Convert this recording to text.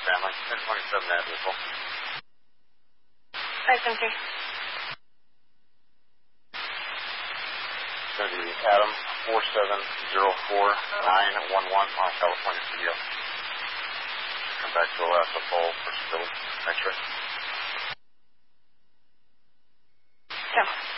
family. 1027 Nashville. Frequency. It's going to be Adam 4704911 on California studio. Come back to Alaska Pole for still X-ray. Go.